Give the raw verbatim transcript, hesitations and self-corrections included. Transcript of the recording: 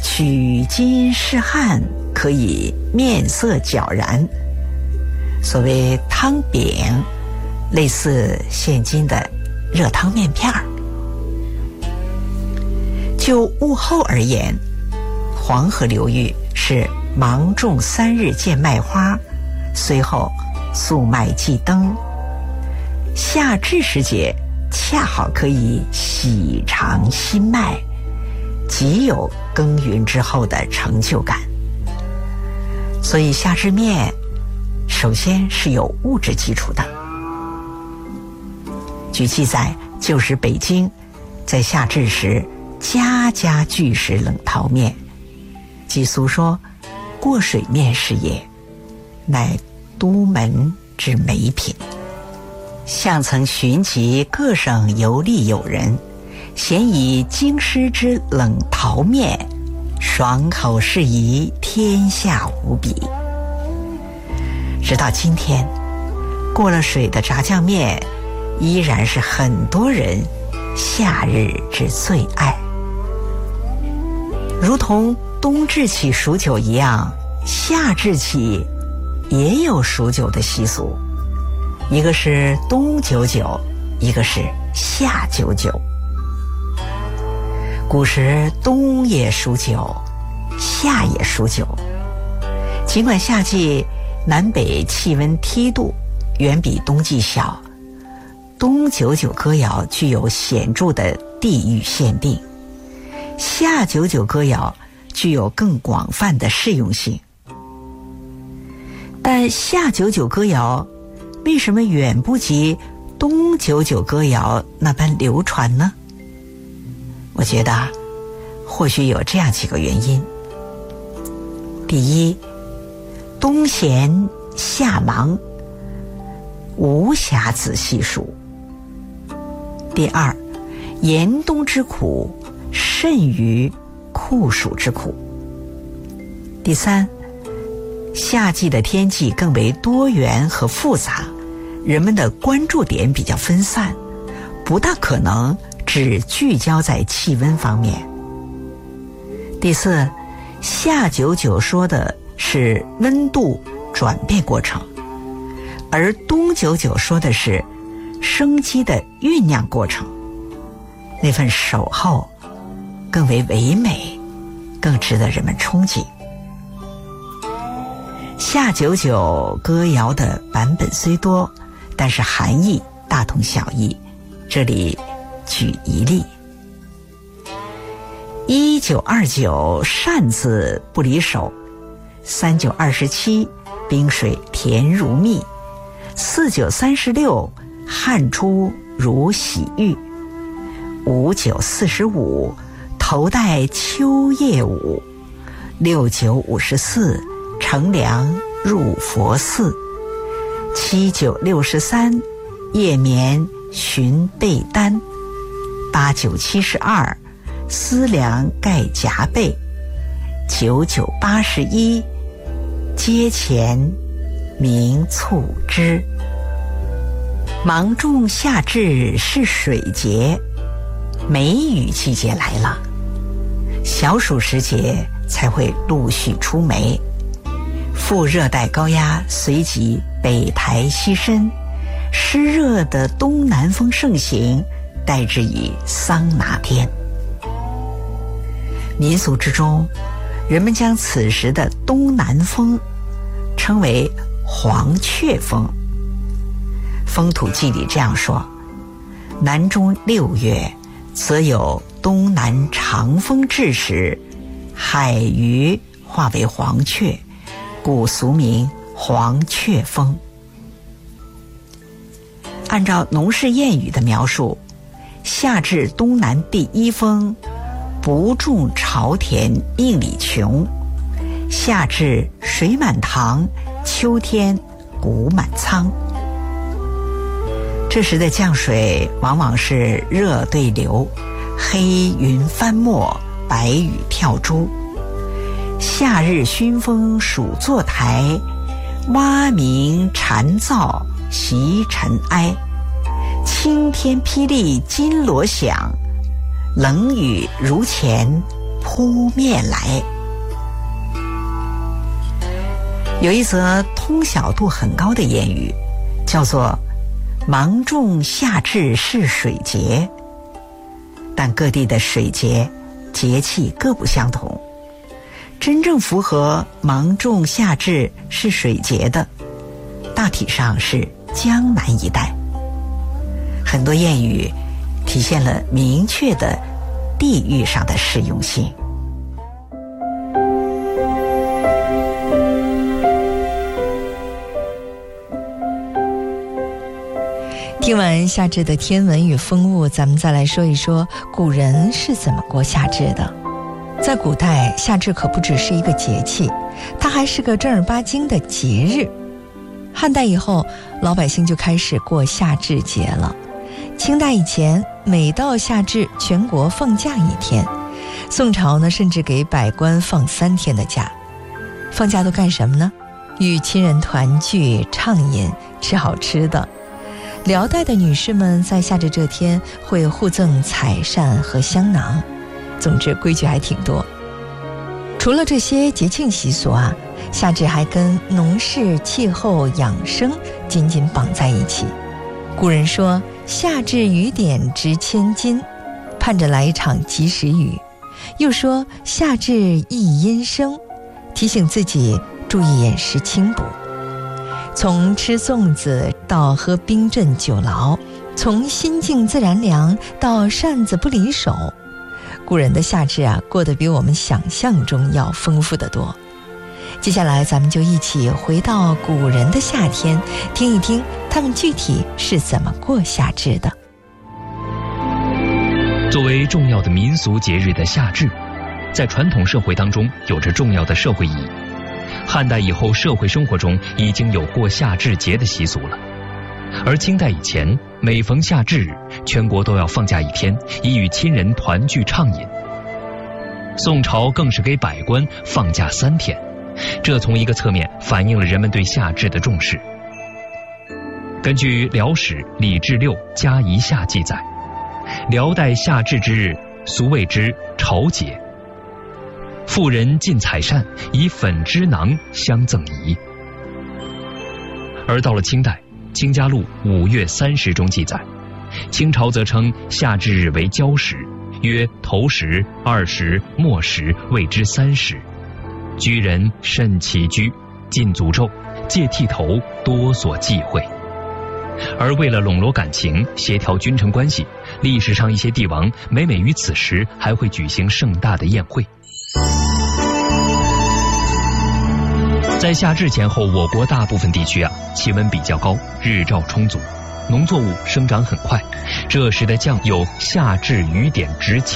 取经试汗，可以面色皎然。所谓汤饼，类似现今的热汤面片儿。就物候而言，黄河流域是芒种三日见麦花，随后粟麦季登。夏至时节恰好可以喜尝新麦，极有耕耘之后的成就感。所以夏至面首先是有物质基础的。据记载，旧时北京在夏至时家家俱食冷淘面，即俗说过水面是也，乃都门之美品。相曾寻及各省游历友人，咸以京师之冷淘面，爽口适宜，天下无比。直到今天，过了水的炸酱面依然是很多人夏日之最爱。如同冬至起数九一样，夏至起也有数九的习俗，一个是冬九九，一个是夏九九。古时冬也数九，夏也数九。尽管夏季南北气温梯度远比冬季小，冬九九歌谣具有显著的地域限定，夏九九歌谣具有更广泛的适用性。但夏九九歌谣为什么远不及冬九九歌谣那般流传呢？我觉得或许有这样几个原因。第一，冬闲夏忙，无暇仔细数。第二，严冬之苦甚于酷暑之苦。第三，夏季的天气更为多元和复杂，人们的关注点比较分散，不大可能只聚焦在气温方面。第四，夏九九说的是温度转变过程，而冬九九说的是生机的酝酿过程，那份守候更为唯美，更值得人们憧憬。夏九九歌谣的版本虽多，但是含义大同小异。这里举一例：一九二九扇子不离手，三九二十七冰水甜如蜜，四九三十六汗出如洗浴，五九四十五头戴秋叶舞，六九五十四乘凉入佛寺，七九六十三夜眠寻被单，八九七十二思量盖夹被，九九八十一阶前明促织。芒种夏至是水节，梅雨季节来了，小暑时节才会陆续出梅。副热带高压随即北抬西伸，湿热的东南风盛行，代之以桑拿天。民俗之中，人们将此时的东南风称为黄雀风。风土记里这样说：南中六月，则有东南长风至时，海鱼化为黄雀，故俗名黄雀风。按照农事谚语的描述，夏至东南第一风，不种朝田命里穷，夏至水满塘，秋天谷满仓。这时的降水往往是热对流，黑云翻墨，白雨跳珠。夏日熏风暑坐台，蛙鸣蝉噪习尘埃。青天霹雳金锣响，冷雨如前扑面来。有一则通晓度很高的谚语，叫做芒种夏至是水节，但各地的水节节气各不相同。真正符合芒种夏至是水节的，大体上是江南一带。很多谚语体现了明确的地域上的适用性。 听完夏至的天文与风物，咱们再来说一说古人是怎么过夏至的。在古代，夏至可不只是一个节气，它还是个正儿八经的节日。汉代以后，老百姓就开始过夏至节了。清代以前，每到夏至，全国放假一天。宋朝呢，甚至给百官放三天的假。放假都干什么呢？与亲人团聚、畅饮、吃好吃的。辽代的女士们在夏至这天会互赠彩扇和香囊，总之规矩还挺多。除了这些节庆习俗啊，夏至还跟农事、气候、养生紧紧绑在一起。古人说夏至雨点值千金，盼着来一场及时雨。又说夏至益阴生，提醒自己注意饮食清补。从吃粽子到喝冰镇酒醪，从心静自然凉到扇子不离手，古人的夏至啊，过得比我们想象中要丰富得多。接下来咱们就一起回到古人的夏天，听一听他们具体是怎么过夏至的。 作为重要的民俗节日的夏至，在传统社会当中有着重要的社会意义。汉代以后，社会生活中已经有过夏至节的习俗了。而清代以前，每逢夏至日，全国都要放假一天，以与亲人团聚畅饮。宋朝更是给百官放假三天，这从一个侧面反映了人们对夏至的重视。根据《辽史·李志六·嘉夷夏》记载，辽代夏至之日，俗谓之朝节。妇人进彩扇，以粉脂囊相赠仪。而到了清代，《清嘉录》五月三十中记载，清朝则称夏至日为交时，曰头时、二时、末时，谓之三时。居人慎起居，禁诅咒，戒剃头，多所忌讳。而为了笼络感情、协调君臣关系，历史上一些帝王每每于此时还会举行盛大的宴会。在夏至前后，我国大部分地区啊，气温比较高，日照充足，农作物生长很快，这使得酱有夏至雨点值